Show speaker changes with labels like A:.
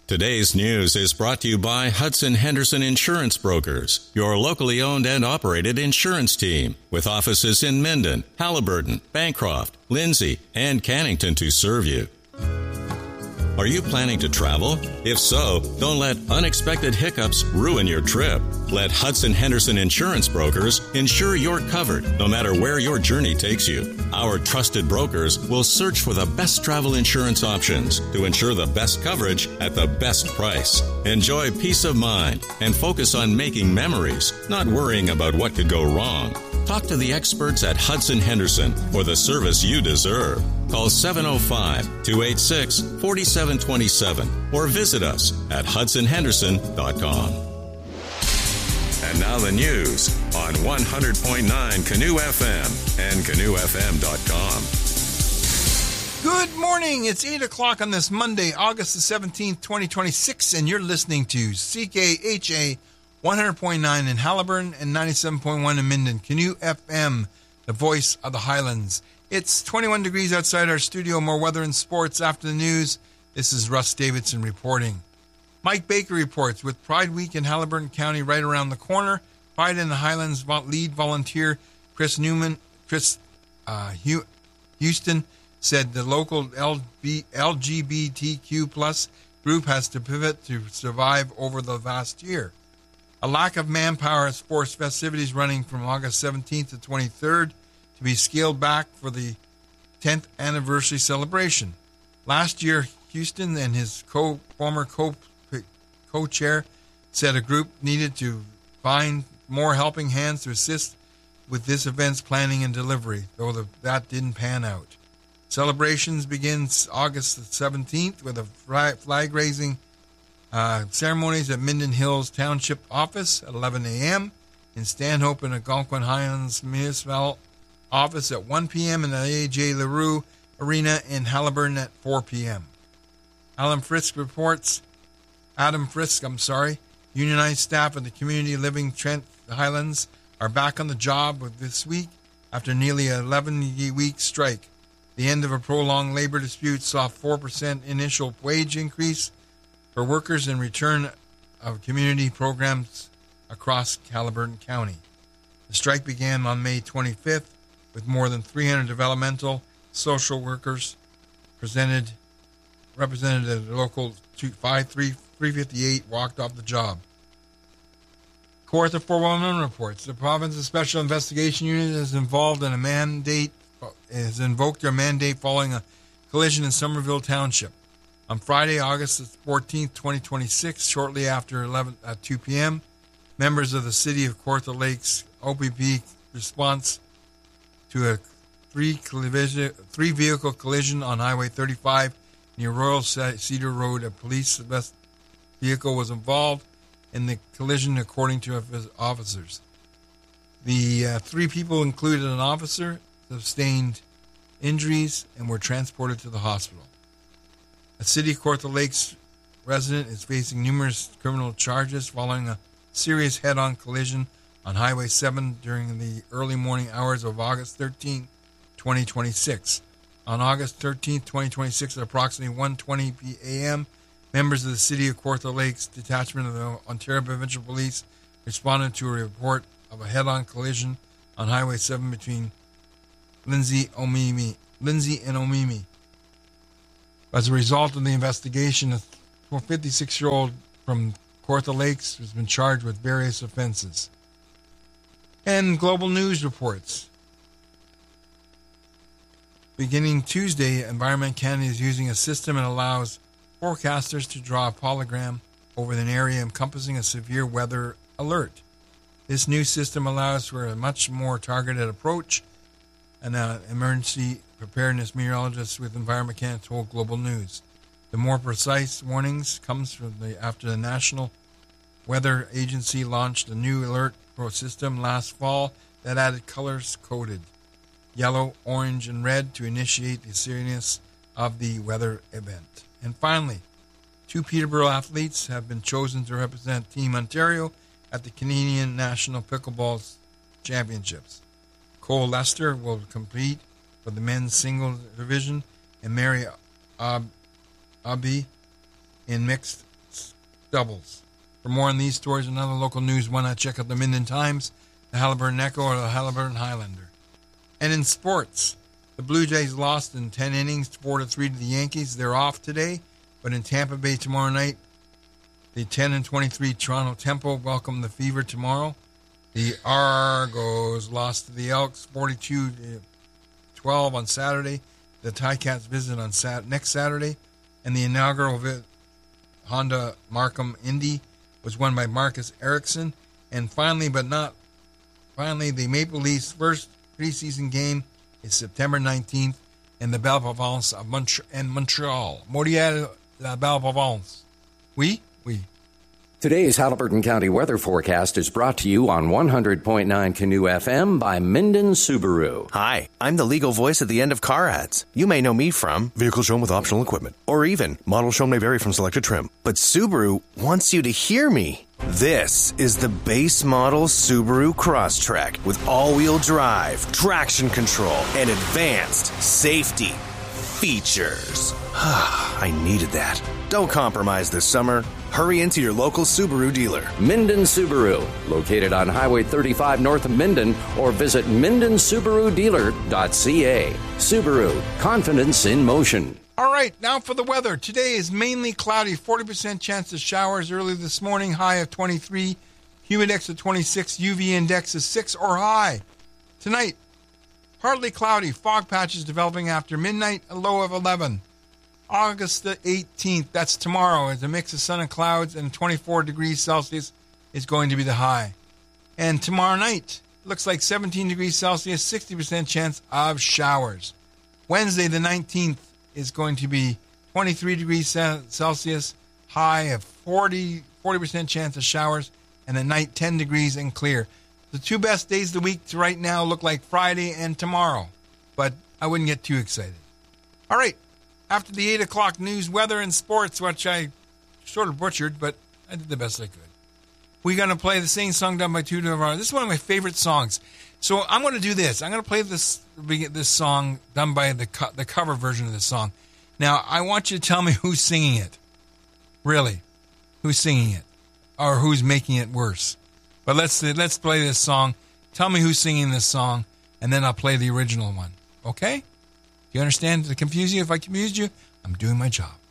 A: Today's news is brought to you by Hudson Henderson Insurance Brokers, your locally owned and operated insurance team, with offices in Minden, Haliburton, Bancroft, Lindsay, and Cannington to serve you. Are you planning to travel? If so, don't let unexpected hiccups ruin your trip. Let Hudson Henderson Insurance Brokers ensure you're covered no matter where your journey takes you. Our trusted brokers will search for the best travel insurance options to ensure the best coverage at the best price. Enjoy peace of mind and focus on making memories, not worrying about what could go wrong. Talk to the experts at Hudson Henderson for the service you deserve. Call 705-286-4727 or visit us at hudsonhenderson.com. And now the news on 100.9 Canoe FM and canoefm.com.
B: Good morning. It's 8 o'clock on this Monday, August the 17th, 2026, and you're listening to CKHA 100.9 in Haliburton and 97.1 in Minden. Canoe FM, the voice of the Highlands. It's 21 degrees outside our studio. More weather and sports after the news. This is Russ Davidson reporting. Mike Baker reports, with Pride Week in Haliburton County right around the corner, Pride in the Highlands lead volunteer Chris Houston said the local LGBTQ plus group has to pivot to survive over the last year. A lack of manpower at sports festivities running from August 17th to 23rd to be scaled back for the 10th anniversary celebration. Last year, Houston and his former co-chair said a group needed to find more helping hands to assist with this event's planning and delivery, though that didn't pan out. Celebrations begins August 17th with a flag-raising ceremonies at Minden Hills Township Office at 11 a.m., in Stanhope and Algonquin Highlands Municipal Office at 1 p.m., and the A.J. LaRue Arena in Haliburton at 4 p.m. Adam Frisk, unionized staff of the Community Living Trent Highlands are back on the job this week after nearly an 11-week strike. The end of a prolonged labor dispute saw 4% initial wage increase for workers in return of community programs across Haliburton County. The strike began on May 25th with more than 300 developmental social workers represented at the local 358 walked off the job. Kawartha 411 reports the province's Special Investigation Unit has invoked their mandate following a collision in Somerville Township. On Friday, August 14th, 2026, shortly after 2 p.m., members of the City of Kawartha Lakes OPP response to a three-vehicle collision on Highway 35 near Royal Cedar Road. A police vehicle was involved in the collision, according to officers. The three people included an officer, sustained injuries, and were transported to the hospital. A City of Kawartha Lakes resident is facing numerous criminal charges following a serious head-on collision on Highway 7 during the early morning hours of August 13, 2026. On August 13, 2026, at approximately 1:20 a.m., members of the City of Kawartha Lakes Detachment of the Ontario Provincial Police responded to a report of a head-on collision on Highway 7 between Lindsay and Omimi. As a result of the investigation, a 56-year-old from Kawartha Lakes has been charged with various offenses. And Global News reports. Beginning Tuesday, Environment Canada is using a system that allows forecasters to draw a polygram over an area encompassing a severe weather alert. This new system allows for a much more targeted approach, and emergency preparedness meteorologists with Environment Canada told Global News. The more precise warnings comes from after the National Weather Agency launched a new alert system last fall that added colors coded yellow, orange, and red to initiate the seriousness of the weather event. And finally, 2 Peterborough athletes have been chosen to represent Team Ontario at the Canadian National Pickleball Championships. Cole Lester will compete for the men's singles division, and Mary Abbey in mixed doubles. For more on these stories and other local news, why not check out the Minden Times, the Haliburton Echo, or the Haliburton Highlander. And in sports, the Blue Jays lost in 10 innings, 4-3 to the Yankees. They're off today, but in Tampa Bay tomorrow night, the 10-23 Toronto Tempo welcome the Fever tomorrow. The Argos lost to the Elks 42-12 on Saturday. The Ticats visit on next Saturday, and the inaugural Honda Markham Indy was won by Marcus Ericsson. And finally, the Maple Leafs' first preseason game is September 19th in the Belle Provence of Montreal. Montréal, la Belle Provence. Oui? Oui.
C: Today's Haliburton County weather forecast is brought to you on 100.9 Canoe FM by Minden Subaru.
D: Hi, I'm the legal voice at the end of car ads. You may know me from vehicle shown with optional equipment, or even model shown may vary from selected trim. But Subaru wants you to hear me. This is the base model Subaru Crosstrek with all-wheel drive, traction control, and advanced safety features. I needed that. Don't compromise this summer. Hurry into your local Subaru dealer.
C: Minden Subaru, located on Highway 35 north of Minden, or visit mindensubarudealer.ca. Subaru, confidence in motion.
B: All right, now for the weather. Today is mainly cloudy, 40% chance of showers early this morning, high of 23, humidex of 26, UV index of 6 or high. Tonight, partly cloudy, fog patches developing after midnight, a low of 11. August the 18th, that's tomorrow, is a mix of sun and clouds, and 24 degrees Celsius is going to be the high. And tomorrow night, looks like 17 degrees Celsius, 60% chance of showers. Wednesday the 19th is going to be 23 degrees Celsius, high of 40% chance of showers, and at night 10 degrees and clear. The two best days of the week to right now look like Friday and tomorrow, but I wouldn't get too excited. All right. After the 8 o'clock news, weather, and sports, which I sort of butchered, but I did the best I could. We're going to play the same song done by Two Navarro. This is one of my favorite songs. So I'm going to do this. I'm going to play this song done by the cover version of the song. Now, I want you to tell me who's singing it. Really. Who's singing it? Or who's making it worse. But let's play this song. Tell me who's singing this song, and then I'll play the original one. Okay? Do you understand? Did it confuse you? If I confused you, I'm doing my job.